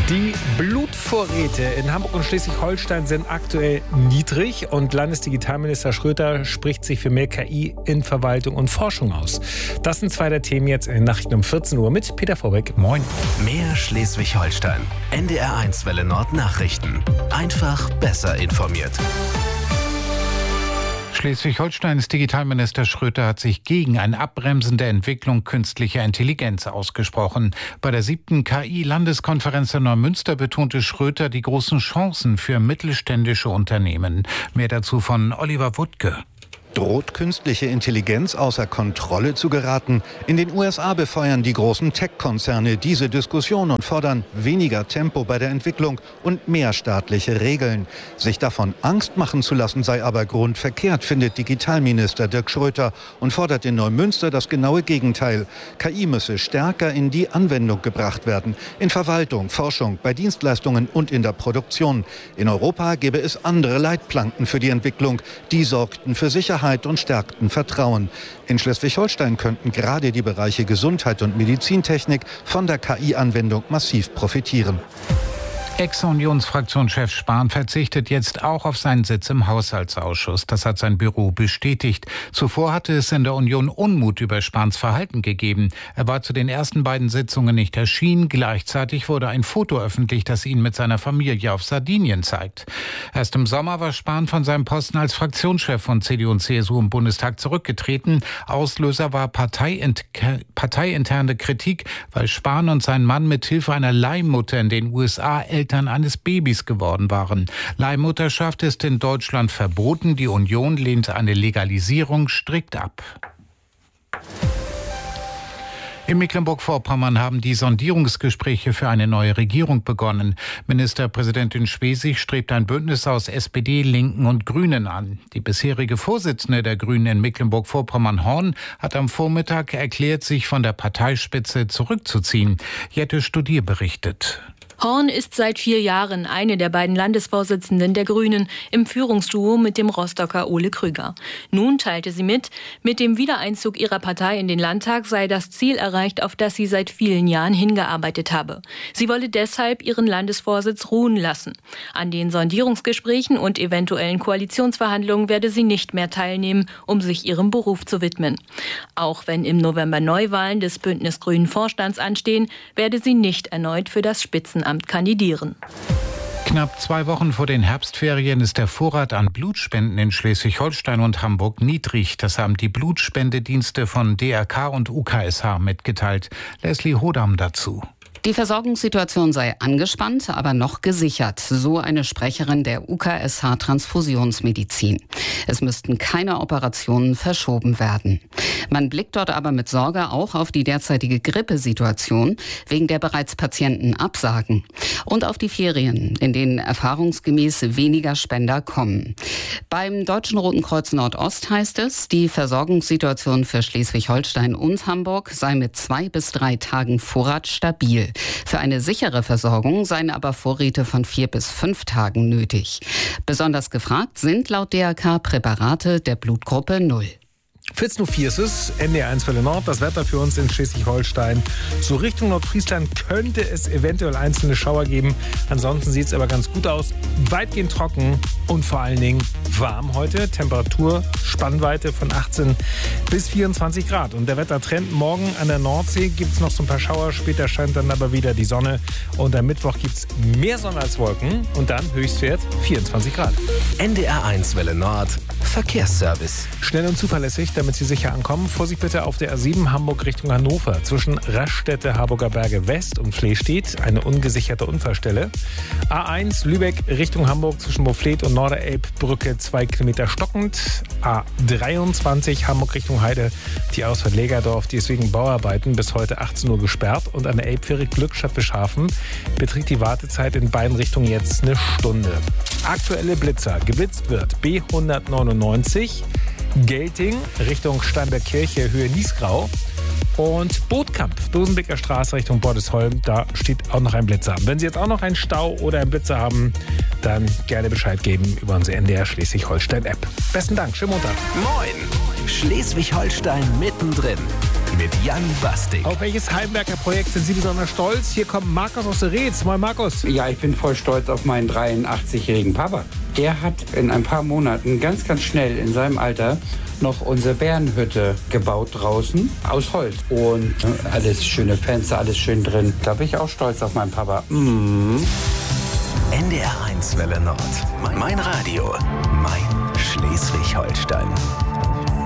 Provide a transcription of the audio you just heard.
Die Blutvorräte in Hamburg und Schleswig-Holstein sind aktuell niedrig und Landesdigitalminister Schröter spricht sich für mehr KI in Verwaltung und Forschung aus. Das sind zwei der Themen jetzt in den Nachrichten um 14 Uhr mit Peter Vorbeck. Moin. Mehr Schleswig-Holstein. NDR1 Welle Nord Nachrichten. Einfach besser informiert. Schleswig-Holsteins Digitalminister Schröter hat sich gegen ein Abbremsen der Entwicklung künstlicher Intelligenz ausgesprochen. Bei der 7. KI-Landeskonferenz in Neumünster betonte Schröter die großen Chancen für mittelständische Unternehmen. Mehr dazu von Oliver Wuttke. Droht künstliche Intelligenz außer Kontrolle zu geraten? In den USA befeuern die großen Tech-Konzerne diese Diskussion und fordern weniger Tempo bei der Entwicklung und mehr staatliche Regeln. Sich davon Angst machen zu lassen, sei aber grundverkehrt, findet Digitalminister Dirk Schröter und fordert in Neumünster das genaue Gegenteil. KI müsse stärker in die Anwendung gebracht werden. In Verwaltung, Forschung, bei Dienstleistungen und in der Produktion. In Europa gäbe es andere Leitplanken für die Entwicklung. Die sorgten für Sicherheit und stärkten Vertrauen. In Schleswig-Holstein könnten gerade die Bereiche Gesundheit und Medizintechnik von der KI-Anwendung massiv profitieren. Ex-Unionsfraktionschef Spahn verzichtet jetzt auch auf seinen Sitz im Haushaltsausschuss. Das hat sein Büro bestätigt. Zuvor hatte es in der Union Unmut über Spahns Verhalten gegeben. Er war zu den ersten beiden Sitzungen nicht erschienen. Gleichzeitig wurde ein Foto öffentlich, das ihn mit seiner Familie auf Sardinien zeigt. Erst im Sommer war Spahn von seinem Posten als Fraktionschef von CDU und CSU im Bundestag zurückgetreten. Auslöser war parteiinterne Kritik, weil Spahn und sein Mann mit Hilfe einer Leihmutter in den USA Eltern eines Babys geworden waren. Leihmutterschaft ist in Deutschland verboten. Die Union lehnt eine Legalisierung strikt ab. In Mecklenburg-Vorpommern haben die Sondierungsgespräche für eine neue Regierung begonnen. Ministerpräsidentin Schwesig strebt ein Bündnis aus SPD, Linken und Grünen an. Die bisherige Vorsitzende der Grünen in Mecklenburg-Vorpommern, Horn, hat am Vormittag erklärt, sich von der Parteispitze zurückzuziehen. Jette Studier berichtet. Horn ist seit 4 Jahren eine der beiden Landesvorsitzenden der Grünen im Führungsduo mit dem Rostocker Ole Krüger. Nun teilte sie mit dem Wiedereinzug ihrer Partei in den Landtag sei das Ziel erreicht, auf das sie seit vielen Jahren hingearbeitet habe. Sie wolle deshalb ihren Landesvorsitz ruhen lassen. An den Sondierungsgesprächen und eventuellen Koalitionsverhandlungen werde sie nicht mehr teilnehmen, um sich ihrem Beruf zu widmen. Auch wenn im November Neuwahlen des Bündnis Grünen Vorstands anstehen, werde sie nicht erneut für das Spitzenamt kandidieren. Knapp 2 Wochen vor den Herbstferien ist der Vorrat an Blutspenden in Schleswig-Holstein und Hamburg niedrig. Das haben die Blutspendedienste von DRK und UKSH mitgeteilt. Leslie Hodam dazu. Die Versorgungssituation sei angespannt, aber noch gesichert, so eine Sprecherin der UKSH Transfusionsmedizin. Es müssten keine Operationen verschoben werden. Man blickt dort aber mit Sorge auch auf die derzeitige Grippesituation, wegen der bereits Patienten absagen. Und auf die Ferien, in denen erfahrungsgemäß weniger Spender kommen. Beim Deutschen Roten Kreuz Nordost heißt es, die Versorgungssituation für Schleswig-Holstein und Hamburg sei mit 2 bis 3 Tagen Vorrat stabil. Für eine sichere Versorgung seien aber Vorräte von 4 bis 5 Tagen nötig. Besonders gefragt sind laut DRK Präparate der Blutgruppe 0. 14.04 Uhr ist es, NDR1 Welle Nord, das Wetter für uns in Schleswig-Holstein. So Richtung Nordfriesland könnte es eventuell einzelne Schauer geben. Ansonsten sieht es aber ganz gut aus. Weitgehend trocken und vor allen Dingen warm heute. Temperatur, Spannweite von 18 bis 24 Grad. Und der Wettertrend: morgen an der Nordsee gibt es noch so ein paar Schauer. Später scheint dann aber wieder die Sonne. Und am Mittwoch gibt es mehr Sonne als Wolken. Und dann Höchstwert 24 Grad. NDR1 Welle Nord Verkehrsservice. Schnell und zuverlässig, damit Sie sicher ankommen. Vorsicht bitte auf der A7 Hamburg Richtung Hannover. Zwischen Raststätte, Harburger Berge West und Flehstedt eine ungesicherte Unfallstelle. A1 Lübeck Richtung Hamburg zwischen Mouflet und Norderelbbrücke 2 Kilometer stockend. A23 Hamburg Richtung Heide, die Ausfahrt Legerdorf, die ist wegen Bauarbeiten bis heute 18 Uhr gesperrt. Und an der Elbfähre Glückstadt-Bischhafen beträgt die Wartezeit in beiden Richtungen jetzt eine Stunde. Aktuelle Blitzer. Geblitzt wird B199 Gelting Richtung Steinbergkirche, Höhe Niesgrau. Und Bootkamp, Dosenbeker Straße Richtung Bordesholm, da steht auch noch ein Blitzer. Wenn Sie jetzt auch noch einen Stau oder einen Blitzer haben, dann gerne Bescheid geben über unsere NDR Schleswig-Holstein App. Besten Dank, schönen Montag. Moin! Schleswig-Holstein mittendrin. mit Jan Bastik. Auf welches Heimwerkerprojekt sind Sie besonders stolz? Hier kommt Markus aus der Reetz. Moin Markus. Ja, ich bin voll stolz auf meinen 83-jährigen Papa. Der hat in ein paar Monaten ganz schnell in seinem Alter noch unsere Bärenhütte gebaut draußen aus Holz. Und alles schöne Fenster, alles schön drin. Da bin ich auch stolz auf meinen Papa. NDR 1 Welle Nord. Mein Radio. Mein Schleswig-Holstein.